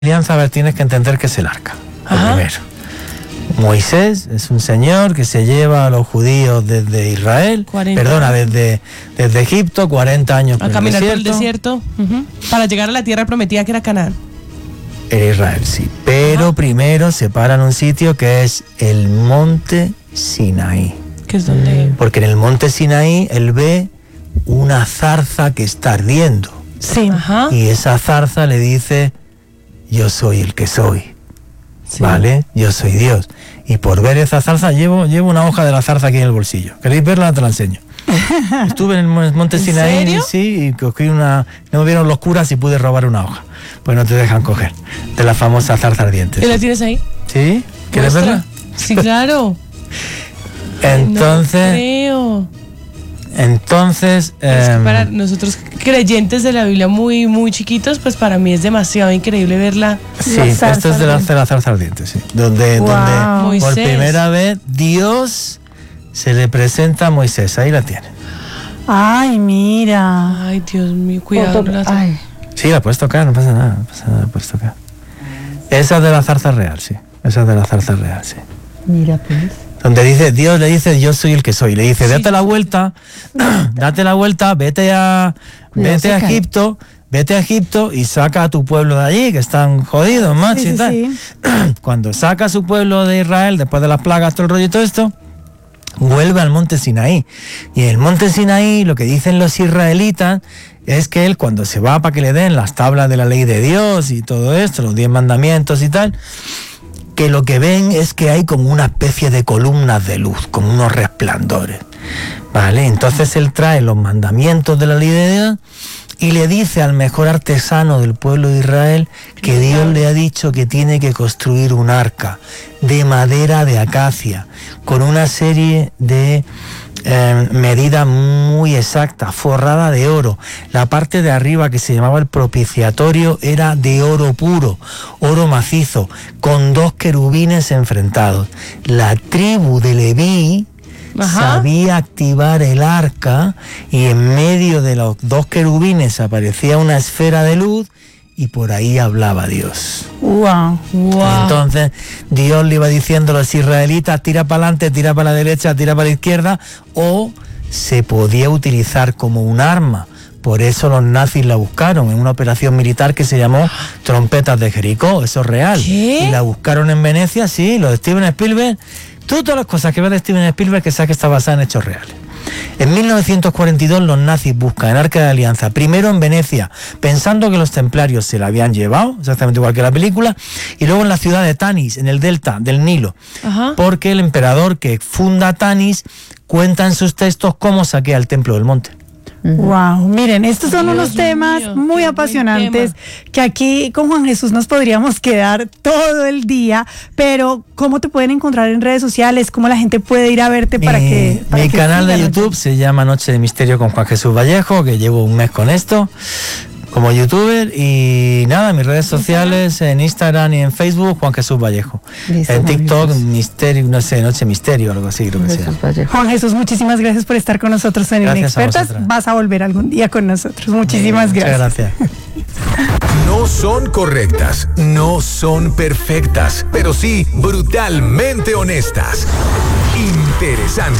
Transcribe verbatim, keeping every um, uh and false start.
alianza, a ver, tienes que entender que es el arca. Lo primero. Moisés es un señor que se lleva a los judíos desde Israel, perdona, desde, desde Egipto, cuarenta años a caminar por el desierto, uh-huh, para llegar a la tierra prometida que era Canaán. Era Israel, sí. Pero Ajá. primero se para en un sitio que es el monte Sinaí. ¿Qué es donde? Porque en el monte Sinaí él ve una zarza que está ardiendo. Sí. Ajá. Y esa zarza le dice: yo soy el que soy. Sí. ¿Vale? Yo soy Dios. Y por ver esa zarza, llevo, llevo una hoja de la zarza aquí en el bolsillo. ¿Queréis verla? Te la enseño. Estuve en el monte Sinaí, sí, y cogí una... No me vieron los curas y pude robar una hoja. Pues no te dejan coger. De la famosa zarza ardiente. ¿Y la tienes ahí? ¿Sí? ¿Quieres ¿Muestra? verla? Sí, claro. Entonces... No creo. Entonces... Es eh, que para nosotros creyentes de la Biblia muy, muy chiquitos, pues para mí es demasiado increíble verla. Sí, esto es de la, de la zarza ardiente, sí. Donde, wow. donde Moisés. Por primera vez Dios se le presenta a Moisés. Ahí la tiene. Ay, mira. Ay, Dios mío, cuidado. No Ay. Sí, la puedes tocar, no pasa nada, no pasa nada, la puedes tocar. Esa es de la zarza real, sí. Esa es de la zarza real, sí. Mira, pues. Donde dice, Dios le dice, yo soy el que soy. Le dice, sí. date la vuelta, date la vuelta, vete a, vete a Egipto, vete a Egipto y saca a tu pueblo de allí, que están jodidos, macho, sí, sí, y tal. Sí. Cuando saca a su pueblo de Israel, después de las plagas, todo el rollo y todo esto, vuelve al monte Sinaí. Y en el monte Sinaí, lo que dicen los israelitas es que él, cuando se va para que le den las tablas de la ley de Dios y todo esto, los diez mandamientos y tal, que lo que ven es que hay como una especie de columnas de luz, como unos resplandores, ¿vale? Entonces él trae los mandamientos de la ley de Dios y le dice al mejor artesano del pueblo de Israel que Dios le ha dicho que tiene que construir un arca de madera de acacia, con una serie de eh, medidas muy exactas, forrada de oro. La parte de arriba, que se llamaba el propiciatorio, era de oro puro, oro macizo, con dos querubines enfrentados. La tribu de Leví Ajá. sabía activar el arca y en medio de los dos querubines aparecía una esfera de luz y por ahí hablaba Dios. Wow, wow. Entonces Dios le iba diciendo a los israelitas: tira para adelante, tira para la derecha, tira para la izquierda, o se podía utilizar como un arma. Por eso los nazis la buscaron en una operación militar que se llamó Trompetas de Jericó. Eso es real. ¿Qué? Y la buscaron en Venecia, sí, los de Steven Spielberg. Tú todas las cosas que ves de Steven Spielberg, que sabes que está basada en hechos reales. En mil novecientos cuarenta y dos los nazis buscan el Arca de Alianza, primero en Venecia, pensando que los templarios se la habían llevado, exactamente igual que la película, y luego en la ciudad de Tanis, en el delta del Nilo. Ajá. Porque el emperador que funda Tanis cuenta en sus textos cómo saquea el templo del monte. Wow, miren, estos son Dios unos temas mío, muy apasionantes tema. Que aquí con Juan Jesús nos podríamos quedar todo el día, pero ¿cómo te pueden encontrar en redes sociales? ¿Cómo la gente puede ir a verte mi, para que para Mi que canal de YouTube se llama Noche de Misterio con Juan Jesús Vallejo, que llevo un mes con esto como youtuber, y nada, mis redes sociales en Instagram y en Facebook, Juan Jesús Vallejo. Listo, en TikTok, Misterio, no sé, Noche Misterio o algo así, creo que sea. Juan Jesús, muchísimas gracias por estar con nosotros en Gracias Inexpertas. Vas a volver algún día con nosotros. Muchísimas Bien, gracias. Muchas gracias. No son correctas, no son perfectas, pero sí brutalmente honestas. Interesantes.